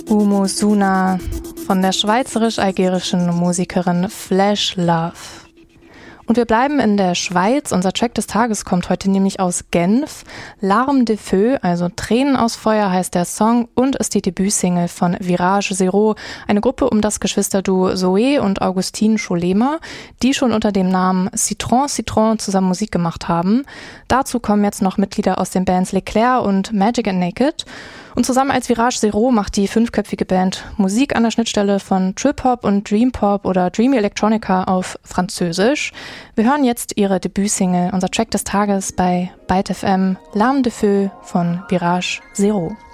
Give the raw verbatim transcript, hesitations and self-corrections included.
Oumou Souna von der schweizerisch-algerischen Musikerin Flash Love. Und wir bleiben in der Schweiz. Unser Track des Tages kommt heute nämlich aus Genf. Larmes de Feu, also Tränen aus Feuer heißt der Song und ist die Debütsingle von Virage Zero, eine Gruppe um das Geschwisterduo Zoé und Augustine Scholema, die schon unter dem Namen Citron Citron zusammen Musik gemacht haben. Dazu kommen jetzt noch Mitglieder aus den Bands Leclerc und Magic and Naked. Und zusammen als Virage Zero macht die fünfköpfige Band Musik an der Schnittstelle von Trip-Hop und Dream-Pop oder Dreamy Electronica auf Französisch. Wir hören jetzt ihre Debütsingle, unser Track des Tages bei Byte F M, Larmes de Feu von Virage Zero.